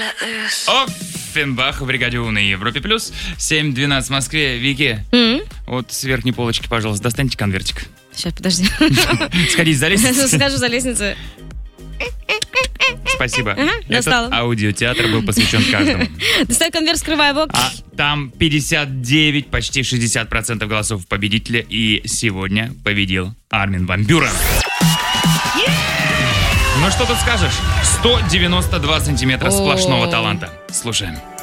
Оффенбах в бригаде У на Европе плюс. 7:12 в Москве. Вики, вот с верхней полочки, пожалуйста, достаньте конвертик. Сейчас, подожди. Сходите за лестницей. Схожу за лестницей. Спасибо. достала. Этот аудиотеатр был посвящен каждому. Достаю конверт, скрываю его. А там 59, почти 60% голосов победителя. И сегодня победил Армин ван Бюрен. Ну что тут скажешь? 192 сантиметра сплошного таланта. Слушаем.